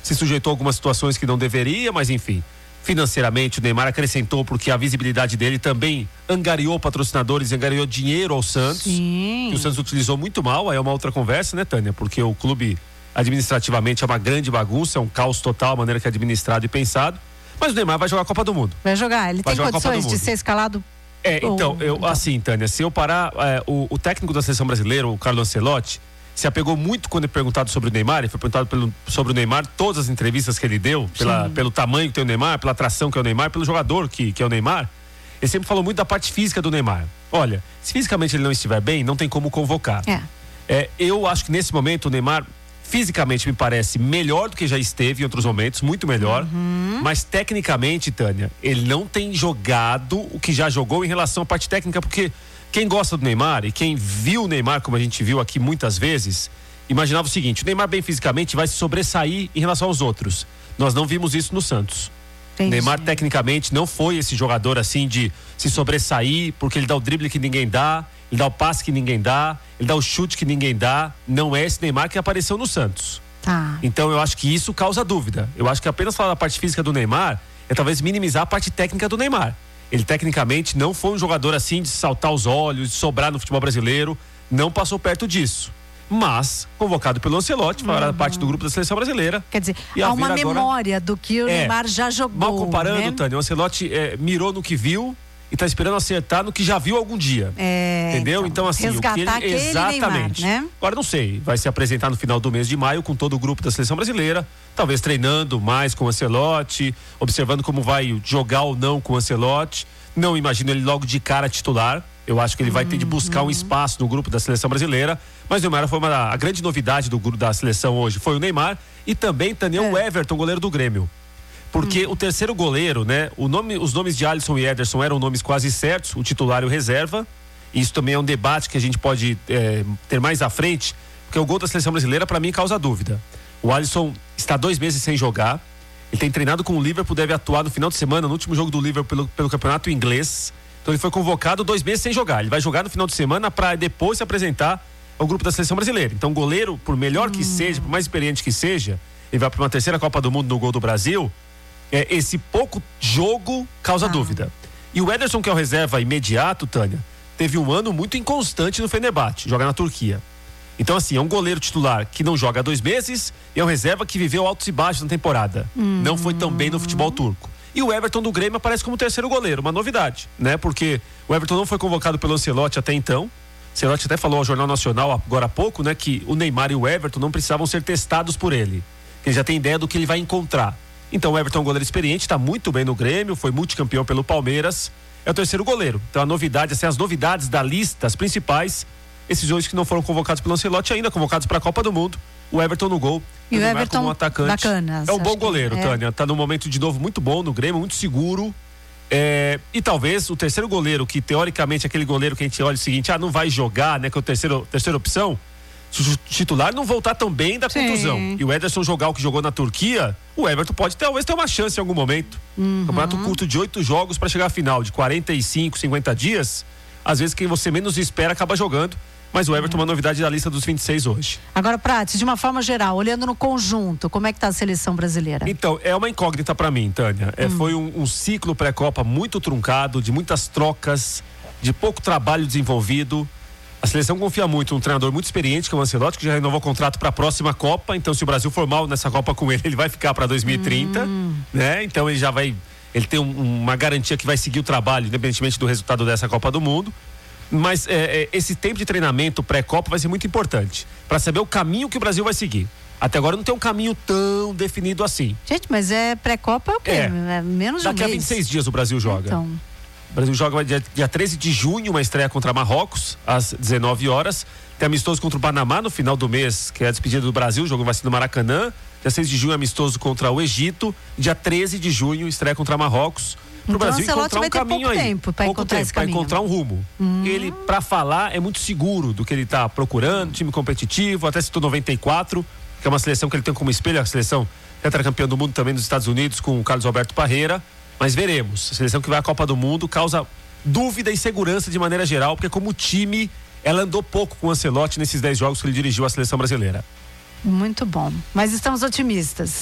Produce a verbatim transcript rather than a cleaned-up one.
se sujeitou a algumas situações que não deveria, mas enfim. Financeiramente, o Neymar acrescentou porque a visibilidade dele também angariou patrocinadores, angariou dinheiro ao Santos. Sim. Que o Santos utilizou muito mal, aí é uma outra conversa, né, Tânia? Porque o clube administrativamente é uma grande bagunça, é um caos total a maneira que é administrado e pensado. Mas o Neymar vai jogar a Copa do Mundo. Vai jogar, ele vai tem condições de ser escalado? É, então, ou... eu, então, assim, Tânia, se eu parar, é, o, o técnico da seleção brasileira, o Carlo Ancelotti, se apegou muito quando é perguntado sobre o Neymar, ele foi perguntado pelo, sobre o Neymar, todas as entrevistas que ele deu, pela, pelo tamanho que tem o Neymar, pela atração que é o Neymar, pelo jogador que, que é o Neymar, ele sempre falou muito da parte física do Neymar. Olha, se fisicamente ele não estiver bem, não tem como convocar. É. É, eu acho que nesse momento o Neymar, fisicamente, me parece melhor do que já esteve em outros momentos, muito melhor, uhum. mas tecnicamente, Tânia, ele não tem jogado o que já jogou em relação à parte técnica, porque quem gosta do Neymar e quem viu o Neymar, como a gente viu aqui muitas vezes, imaginava o seguinte: o Neymar bem fisicamente vai se sobressair em relação aos outros. Nós não vimos isso no Santos. Entendi. Neymar tecnicamente não foi esse jogador assim de se sobressair, porque ele dá o drible que ninguém dá, ele dá o passe que ninguém dá, ele dá o chute que ninguém dá. Não é esse Neymar que apareceu no Santos. Tá. Então eu acho que isso causa dúvida. Eu acho que apenas falar da parte física do Neymar é talvez minimizar a parte técnica do Neymar. Ele tecnicamente não foi um jogador assim de saltar os olhos, de sobrar no futebol brasileiro, não passou perto disso. Mas, convocado pelo Ancelotti, fará uhum. parte do grupo da seleção brasileira. Quer dizer, há uma agora... memória do que o é, Neymar já jogou. Mal comparando, né? Tânia, o Ancelotti é, mirou no que viu e está esperando acertar no que já viu algum dia. É, entendeu? Então, então assim, resgatar o que ele, exatamente. Neymar, né? Agora não sei, vai se apresentar no final do mês de maio com todo o grupo da seleção brasileira, talvez treinando mais com o Ancelotti, observando como vai jogar ou não com o Ancelotti. Não imagino ele logo de cara titular. Eu acho que ele vai ter de buscar um espaço no grupo da seleção brasileira. Mas o Neymar foi uma, a grande novidade do grupo da seleção hoje. Foi o Neymar e também também é. o Everton, goleiro do Grêmio. Porque hum. o terceiro goleiro, né? O nome, os nomes de Alisson e Ederson eram nomes quase certos, o titular e o reserva. Isso também é um debate que a gente pode é, ter mais à frente, porque o gol da seleção brasileira, para mim, causa dúvida. O Alisson está dois meses sem jogar. Ele tem treinado com o Liverpool, deve atuar no final de semana, no último jogo do Liverpool pelo, pelo campeonato inglês. Então ele foi convocado dois meses sem jogar. Ele vai jogar no final de semana para depois se apresentar ao grupo da seleção brasileira. Então o goleiro, por melhor que hum. seja, por mais experiente que seja, ele vai para uma terceira Copa do Mundo no gol do Brasil. É, esse pouco jogo causa ah. dúvida. E o Ederson, que é o reserva imediato, Tânia, teve um ano muito inconstante no Fenerbahçe, joga na Turquia. Então, assim, é um goleiro titular que não joga há dois meses e é um reserva que viveu altos e baixos na temporada. Hum. Não foi tão bem no futebol turco. E o Everton do Grêmio aparece como terceiro goleiro, uma novidade, né? Porque o Everton não foi convocado pelo Ancelotti até então. O Ancelotti até falou ao Jornal Nacional agora há pouco, né? Que o Neymar e o Everton não precisavam ser testados por ele. Ele já tem ideia do que ele vai encontrar. Então o Everton é um goleiro experiente, está muito bem no Grêmio, foi multicampeão pelo Palmeiras. É o terceiro goleiro. Então a novidade, assim, as novidades da lista, as principais, esses dois que não foram convocados pelo Ancelotti, ainda convocados para a Copa do Mundo. O Everton no gol. E o Everton como um atacante. Bacana, é um bom goleiro, é. Tânia. Tá num momento de novo muito bom no Grêmio, muito seguro. É, e talvez o terceiro goleiro, que teoricamente é aquele goleiro que a gente olha o seguinte, ah, não vai jogar, né? Que é a terceira, terceira opção. Se o titular não voltar tão bem da Sim. contusão e o Ederson jogar o que jogou na Turquia, o Everton pode talvez ter uma chance em algum momento. Uhum. Campeonato curto de oito jogos para chegar à final, de quarenta e cinco, cinquenta dias. Às vezes quem você menos espera acaba jogando. Mas o Everton é uma novidade da lista dos vinte e seis hoje. Agora, Prati, de uma forma geral, olhando no conjunto, como é que está a seleção brasileira? Então, é uma incógnita para mim, Tânia. É, hum. Foi um, um ciclo pré-copa muito truncado, de muitas trocas, de pouco trabalho desenvolvido. A seleção confia muito num treinador muito experiente, que é o Ancelotti, que já renovou o contrato para a próxima Copa. Então, se o Brasil for mal nessa Copa com ele, ele vai ficar para dois mil e trinta, hum. né? Então, ele já vai... Ele tem um, uma garantia que vai seguir o trabalho, independentemente do resultado dessa Copa do Mundo. Mas é, é, esse tempo de treinamento pré-copa vai ser muito importante para saber o caminho que o Brasil vai seguir. Até agora não tem um caminho tão definido assim. Gente, mas é pré-copa é o quê? É, é menos de um mês. Daqui a vinte e seis dias o Brasil joga. Então. O Brasil joga dia, dia treze de junho, uma estreia contra Marrocos, às dezenove horas. Tem amistoso contra o Panamá no final do mês, que é a despedida do Brasil. O jogo vai ser no Maracanã. Dia seis de junho, amistoso contra o Egito. Dia treze de junho, estreia contra Marrocos. Pro então, Brasil encontrar um caminho aí. Tempo para encontrar esse caminho. Para encontrar um rumo. Hum. Ele, para falar, é muito seguro do que ele está procurando, time competitivo, até citou noventa e quatro, que é uma seleção que ele tem como espelho, a seleção tetracampeã do mundo também dos Estados Unidos, com o Carlos Alberto Parreira. Mas veremos. A seleção que vai à Copa do Mundo causa dúvida e segurança de maneira geral, porque como time, ela andou pouco com o Ancelotti nesses dez jogos que ele dirigiu a seleção brasileira. Muito bom. Mas estamos otimistas.